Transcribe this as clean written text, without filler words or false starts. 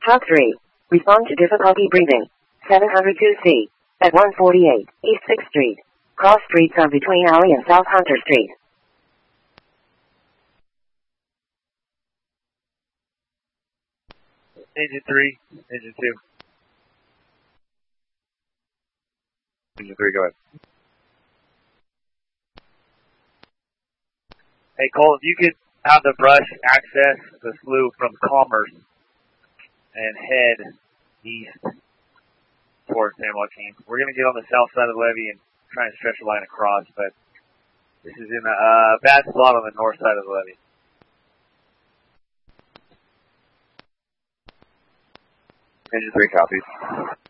Hawk 3. Respond to difficulty breathing. 702C. At 148 East 6th Street. Cross streets are between Alley and South Hunter Street. Engine 3, Engine 2. Engine 3, go ahead. Hey, Cole, if you could have the brush access the slough from Commerce and head east towards San Joaquin. We're going to get on the south side of the levee and try and stretch a line across, but this is in a bad spot on the north side of the levee. Engine 3 copies.